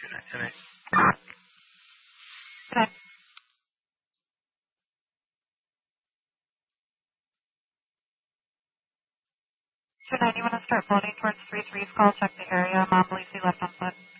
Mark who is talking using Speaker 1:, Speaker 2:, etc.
Speaker 1: Tonight.
Speaker 2: Okay. So now you want to start floating towards 3-3's call, check the area, Mom, Lacey left on foot.